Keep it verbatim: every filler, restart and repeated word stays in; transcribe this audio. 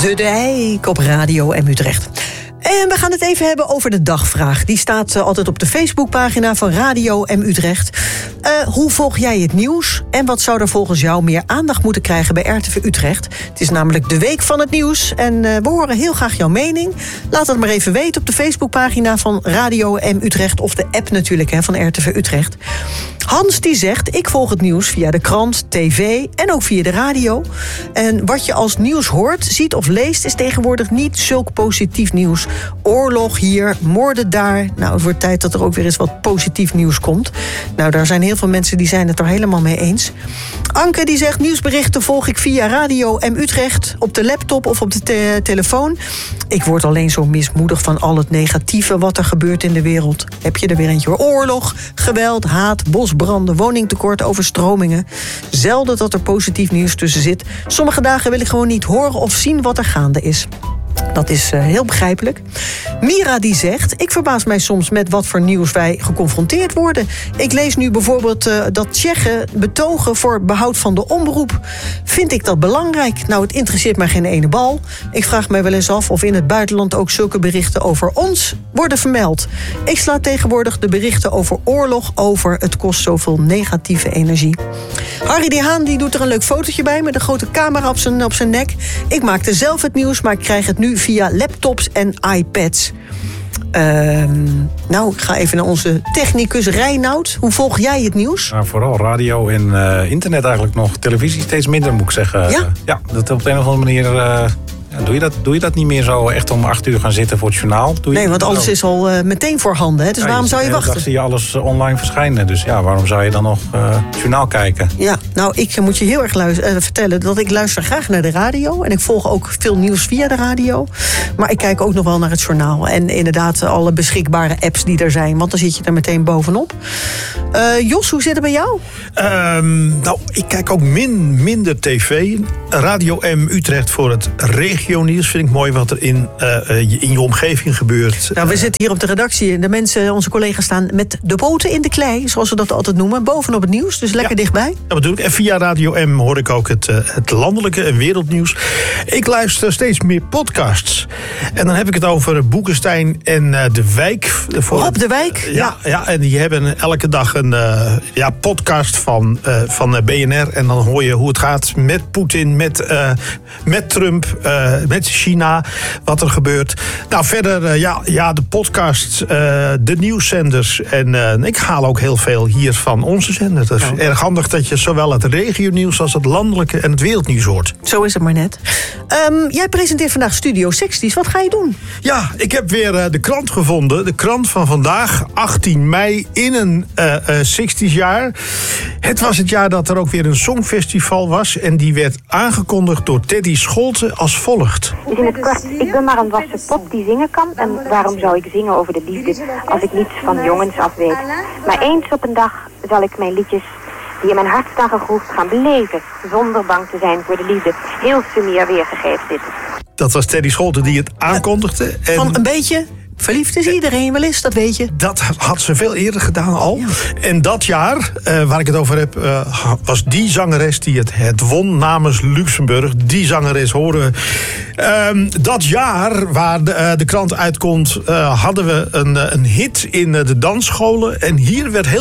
De Dijk op Radio M Utrecht. En we gaan het even hebben over de dagvraag. Die staat uh, altijd op de Facebookpagina van Radio M Utrecht. Uh, hoe volg jij het nieuws? En wat zou er volgens jou meer aandacht moeten krijgen bij R T V Utrecht? Het is namelijk de week van het nieuws. En uh, we horen heel graag jouw mening. Laat het maar even weten op de Facebookpagina van Radio M Utrecht. Of de app natuurlijk hè, van R T V Utrecht. Hans die zegt, ik volg het nieuws via de krant, tv en ook via de radio. En wat je als nieuws hoort, ziet of leest is tegenwoordig niet zulk positief nieuws. Oorlog hier, moorden daar. Nou, het wordt tijd dat er ook weer eens wat positief nieuws komt. Nou, daar zijn heel veel mensen die zijn het er helemaal mee eens. Anke die zegt, nieuwsberichten volg ik via Radio M Utrecht, op de laptop of op de te- telefoon. Ik word alleen zo mismoedig van al het negatieve wat er gebeurt in de wereld. Heb je er weer eentje hoor. Oorlog, geweld, haat, bosbranden, woningtekort, overstromingen. Zelden dat er positief nieuws tussen zit. Sommige dagen wil ik gewoon niet horen of zien wat er gaande is. Dat is uh, heel begrijpelijk. Mira die zegt, ik verbaas mij soms met wat voor nieuws wij geconfronteerd worden. Ik lees nu bijvoorbeeld uh, dat Tsjechen betogen voor behoud van de omroep. Vind ik dat belangrijk? Nou, het interesseert mij geen ene bal. Ik vraag mij wel eens af of in het buitenland ook zulke berichten over ons worden vermeld. Ik sla tegenwoordig de berichten over oorlog over. Het kost zoveel negatieve energie. Harry de Haan die doet er een leuk fotootje bij met een grote camera op zijn, op zijn nek. Ik maakte zelf het nieuws, maar ik krijg het nu via laptops en iPads. Uh, nou, ik ga even naar onze technicus Reinoud. Hoe volg jij het nieuws? Nou, vooral radio en uh, internet eigenlijk nog. Televisie steeds minder, moet ik zeggen. Ja? Ja, dat op een of andere manier... Uh, ja, doe, je dat, doe je dat niet meer zo echt om acht uur gaan zitten voor het journaal? Doe je nee, want alles is al uh, meteen voorhanden. Hè? Dus ja, waarom zou je wachten? Dan zie je alles online verschijnen. Dus ja, waarom zou je dan nog uh, het journaal kijken? Ja, nou, ik moet je heel erg luister, uh, vertellen dat ik luister graag naar de radio. En ik volg ook veel nieuws via de radio. Maar ik kijk ook nog wel naar het journaal. En inderdaad alle beschikbare apps die er zijn. Want dan zit je er meteen bovenop. Uh, Jos, hoe zit het bij jou? Um, nou, ik kijk ook min, minder tv. Radio M Utrecht voor het regionieuws. Vind ik mooi wat er in, uh, in je omgeving gebeurt. Nou, we zitten hier op de redactie. De mensen, onze collega's staan met de poten in de klei. Zoals we dat altijd noemen. Bovenop het nieuws. Dus lekker ja. dichtbij. Dat bedoel ik. En via Radio M hoor ik ook het, uh, het landelijke en wereldnieuws. Ik luister steeds meer podcasts. En dan heb ik het over Boekenstein en uh, De Wijk. Voor Rob De Wijk? Uh, ja, ja. ja, en die hebben elke dag een uh, ja, podcast van, uh, van B N R. En dan hoor je hoe het gaat met Poetin, met, uh, met Trump, uh, met China, wat er gebeurt. Nou, verder, uh, ja, ja, de podcasts, uh, de nieuwszenders. En uh, ik haal ook heel veel hier van onze zender. Het is oh. erg handig dat je zowel het regionieuws als het landelijke en het wereldnieuws hoort. Zo is het maar net. Um, jij presenteert vandaag Studio zestig. Wat ga je doen? Ja, ik heb weer uh, de krant gevonden. De krant van vandaag, achttien mei, in een uh, uh, zestig jaar. Het was het jaar dat er ook weer een songfestival was. En die werd aangekondigd door Teddy Scholten als volgt. Dus in het kort, ik ben maar een wassen pop die zingen kan. En waarom zou ik zingen over de liefde als ik niets van jongens af weet? Maar eens op een dag zal ik mijn liedjes die in mijn hart staan gegroefd gaan beleven. Zonder bang te zijn voor de liefde. Heel sumier weergegeven dit. Dat was Teddy Scholten die het aankondigde. En van een beetje... Verliefd is iedereen wel eens, dat weet je. Dat had ze veel eerder gedaan al. Ja. En dat jaar, uh, waar ik het over heb, uh, was die zangeres die het, het won namens Luxemburg. Die zangeres horen. Uh, dat jaar, waar de, uh, de krant uitkomt, uh, hadden we een, een hit in uh, de dansscholen. En hier werd heel